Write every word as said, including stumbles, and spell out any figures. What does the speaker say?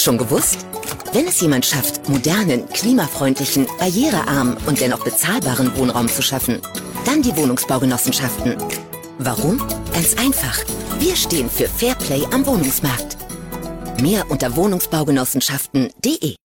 Schon gewusst? Wenn es jemand schafft, modernen, klimafreundlichen, barrierearmen und dennoch bezahlbaren Wohnraum zu schaffen, dann die Wohnungsbaugenossenschaften. Warum? Ganz einfach. Wir stehen für Fairplay am Wohnungsmarkt. Mehr unter wohnungsbaugenossenschaften punkt de